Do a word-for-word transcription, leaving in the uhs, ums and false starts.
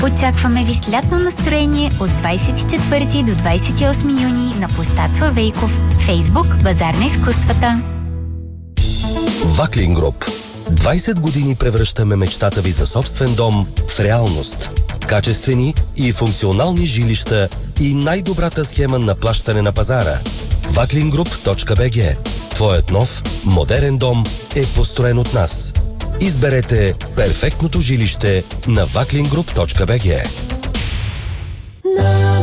Очакваме ви с лятно настроение от двадесет и четвърти до двадесет и осми юни на площад Славейков. Фейсбук Базар на изкуствата. Ваклин Груп. двадесет години превръщаме мечтата ви за собствен дом в реалност. Качествени и функционални жилища и най-добрата схема на плащане на пазара. ваклин груп точка би джи. Твоят нов, модерен дом е построен от нас. Изберете перфектното жилище на ваклин груп точка би джи.